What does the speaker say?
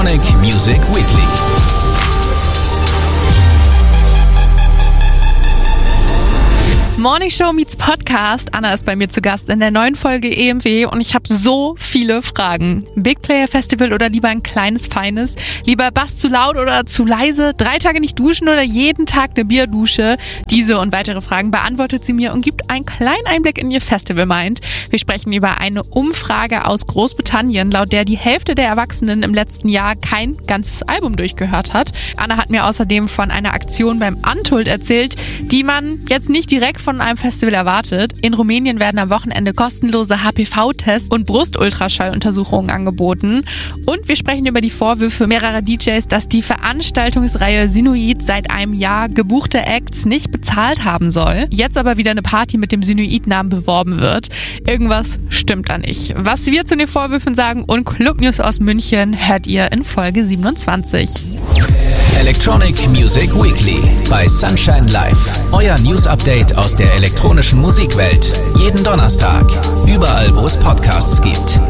Electronic Music Weekly. Morning Show meets Podcast. Anna ist bei mir zu Gast in der neuen Folge EMW und ich habe so viele Fragen. Big Player Festival oder lieber ein kleines, feines? Lieber Bass zu laut oder zu leise? 3 Tage nicht duschen oder jeden Tag eine Bierdusche? Diese und weitere Fragen beantwortet sie mir und gibt einen kleinen Einblick in ihr Festival-Mind. Wir sprechen über eine Umfrage aus Großbritannien, laut der die Hälfte der Erwachsenen im letzten Jahr kein ganzes Album durchgehört hat. Anna hat mir außerdem von einer Aktion beim Untold erzählt, die man jetzt nicht direkt von einem Festival erwartet. In Rumänien werden am Wochenende kostenlose HPV-Tests und Brustultraschalluntersuchungen angeboten. Und wir sprechen über die Vorwürfe mehrerer DJs, dass die Veranstaltungsreihe Sinuit seit einem Jahr gebuchte Acts nicht bezahlt haben soll. Jetzt aber wieder eine Party mit dem Sinuit-Namen beworben wird. Irgendwas stimmt da nicht. Was wir zu den Vorwürfen sagen und Club News aus München hört ihr in Folge 27. Electronic Music Weekly bei Sunshine Live. Euer News-Update aus der elektronischen Musikwelt. Jeden Donnerstag. Überall, wo es Podcasts gibt.